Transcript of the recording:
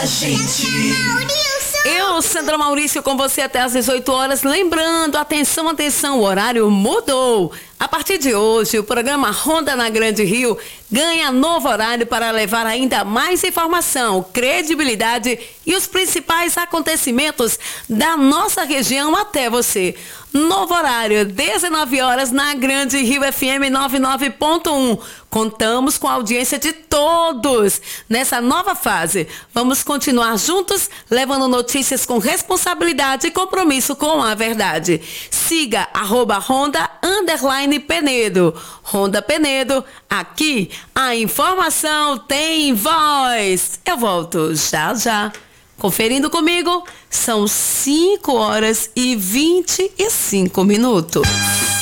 Eu, Sandra Maurício, com você até às 18 horas. Lembrando, atenção, atenção, o horário mudou. A partir de hoje, o programa Ronda na Grande Rio ganha novo horário para levar ainda mais informação, credibilidade e os principais acontecimentos da nossa região até você. Novo horário, 19 horas na Grande Rio FM 99.1. Contamos com a audiência de todos nessa nova fase. Vamos continuar juntos, levando notícias com responsabilidade e compromisso com a verdade. Siga @Ronda_Penedo. Ronda Penedo, aqui a informação tem voz. Eu volto já já. Conferindo comigo, são 5 horas e 25 minutos.